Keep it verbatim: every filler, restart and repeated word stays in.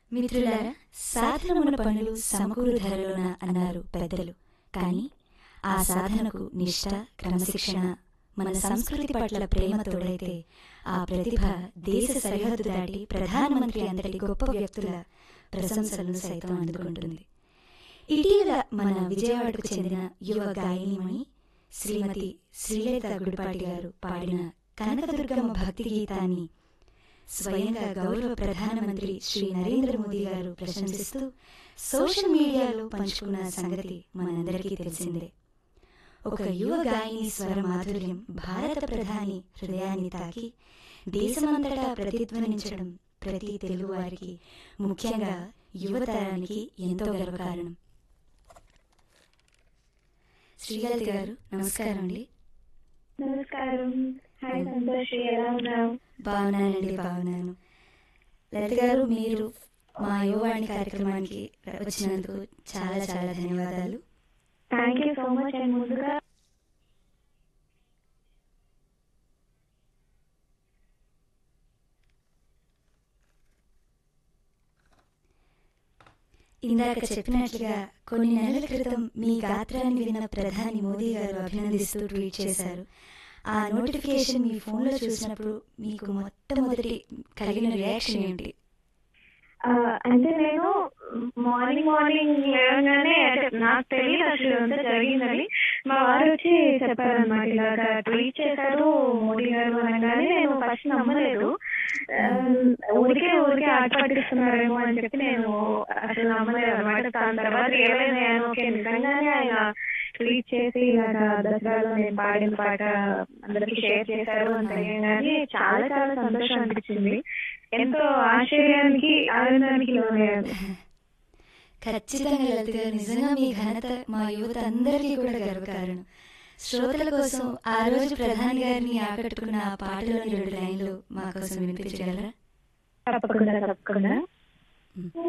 మిత్రులారా, సాధనమున పనులు సమకూరు ధరలోన అన్నారు పెద్దలు. కానీ ఆ సాధనకు నిష్ఠ, క్రమశిక్షణ, మన సంస్కృతి పట్ల ప్రేమ తోడైతే ఆ ప్రతిభ దేశ సరిహద్దు దాటి ప్రధానమంత్రి అంతటి గొప్ప వ్యక్తుల ప్రశంసలను సైతం అందుకుంటుంది. ఇటీవల మన విజయవాడకు చెందిన యువ గాయనిమణి శ్రీమతి శ్రీలత గుడిపాటి గారు పాడిన కనకదుర్గమ్మ భక్తి గీతాన్ని స్వయంగా గౌరవ ప్రధానమంత్రి శ్రీ నరేంద్ర మోదీ గారు ప్రశంసిస్తూ సోషల్ మీడియాలో పంచుకున్న సంగతి మనందరికీ తెలిసిందే. ఒక యువ గాయని స్వర మాధుర్యం భారత ప్రధాని హృదయాన్ని తాకి దేశమంతటా ప్రతిధ్వనించడం ప్రతి తెలుగువారికి, ముఖ్యంగా యువతరానికి ఎంతో గర్వకారణం. శ్రీలత గారు నమస్కారం అండి. నమస్కారం. హాయ్ సంతోషి, ఎలా ఉన్నావు? బాగున్నానండి, బాగున్నాను. లలిత గారు, మీరు మా యువవాణి కార్యక్రమానికి వచ్చినందుకు చాలా చాలా ధన్యవాదాలు. Thank you so much. And ముందుగా ఇందాక చెప్పినట్లుగా కొన్ని నెలల క్రితం మీ గాత్రాన్ని విన్న ప్రధాని మోదీ గారు అభినందిస్తూ ట్వీట్ చేశారు. ఆ నోటిఫికేషన్ మీ ఫోన్లో చూసినప్పుడు మీకు మొట్టమొదటి కలిగిన రియాక్షన్ ఏంటి? అంటే నేను మార్నింగ్ మార్నింగ్ లేవగానే, అంటే నాకు తెలియదు అసలు ఎంత జరిగిందని, మా వారు వచ్చి చెప్పారనమాట, ఇలాగా ట్వీట్ చేశారు మోడీ గారు అనగానే నేను ఫస్ట్ నమ్మలేదు. ఊరికే ఊరికే ఆట పట్టిస్తున్నారేమో అని చెప్పి నేను అసలు నమ్మలేదు అనమాట. దాని తర్వాత రియలైజ్ అయ్యాను, ఓకే నిజంగానే ఆయన ట్వీట్ చేసి ఇలాగా దసరాలో నేను పాడిన పాట అందరికి షేర్ చేశారు అని తెలియగానే చాలా చాలా సంతోషం అనిపించింది. ఎంతో ఆశ్చర్యానికి, ఆనందానికి లోనయ్యాను. ఖచ్చితంగా లలిత గారు, నిజంగా మీ ఘనత మా యువత అందరికీ కూడా గర్వకారణం. శ్రోతల కోసం ఆ రోజు ప్రధాని గారిని ఆకట్టుకున్న ఆ పాటలోని రెండు లైన్లు మా కోసం వినిపించగలరా? తప్పకుండా తప్పకుండా.